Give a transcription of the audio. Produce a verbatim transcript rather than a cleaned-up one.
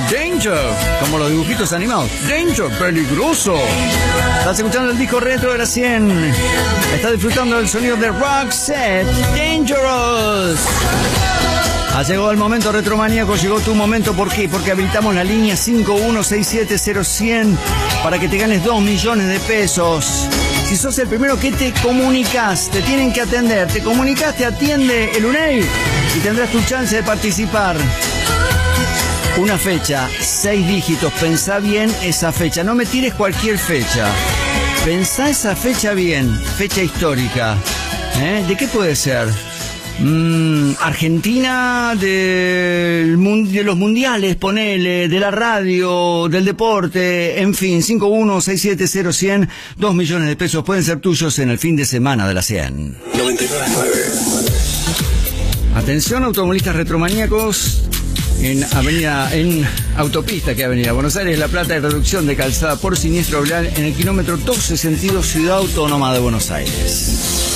Danger, como los dibujitos animados. Danger, peligroso. Estás escuchando el disco retro de la cien. Estás disfrutando del sonido de Roxette, Dangerous. Ha llegado el momento retromaníaco, llegó tu momento. ¿Por qué? Porque habilitamos la línea cinco uno seis siete cero cien para que te ganes dos millones de pesos. Si sos el primero que te comunicas, te tienen que atender. Te comunicas, te atiende el UNEI y tendrás tu chance de participar. Una fecha, seis dígitos, pensá bien esa fecha. No me tires cualquier fecha. Pensá esa fecha bien, fecha histórica. ¿Eh? ¿De qué puede ser? Mm, Argentina de, de los mundiales, ponele, de la radio, del deporte, en fin, cinco uno seis siete cero cien, dos millones de pesos pueden ser tuyos en el fin de semana de la cien. noventa y nueve punto nueve. Atención, automovilistas retromaníacos. En avenida, en autopista que avenida Buenos Aires, La Plata, y reducción de calzada por siniestro vial en el kilómetro doce, sentido Ciudad Autónoma de Buenos Aires.